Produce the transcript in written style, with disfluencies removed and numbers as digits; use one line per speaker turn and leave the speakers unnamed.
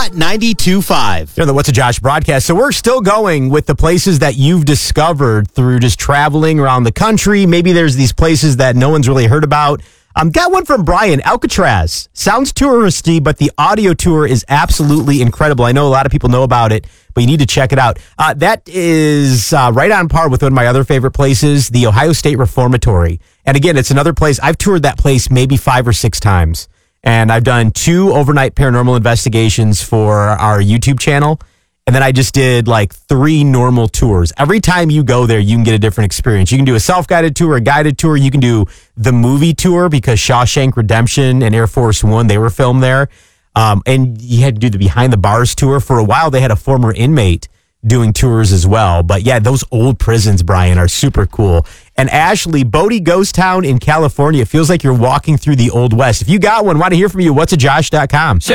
Hot 92.5.
The What's a Josh broadcast. So we're still going with the places that you've discovered through just traveling around the country. Maybe there's these places that no one's really heard about. Got one from Brian. Alcatraz. Sounds touristy, but the audio tour is absolutely incredible. I know a lot of people know about it, but you need to check it out. That is right on par with one of my other favorite places, the Ohio State Reformatory. And again, it's another place. I've toured that place maybe 5 or 6 times. And I've done 2 overnight paranormal investigations for our YouTube channel. And then I just did like 3 normal tours. Every time you go there, you can get a different experience. You can do a self-guided tour, a guided tour. You can do the movie tour because Shawshank Redemption and Air Force One, they were filmed there. And you had to do the behind the bars tour. For a while, they had a former inmate doing tours as well. But yeah, those old prisons, Brian, are super cool. And Ashley, Bodie Ghost Town in California. It feels like you're walking through the Old West. If you got one, want to hear from you, whatsajosh.com.
Check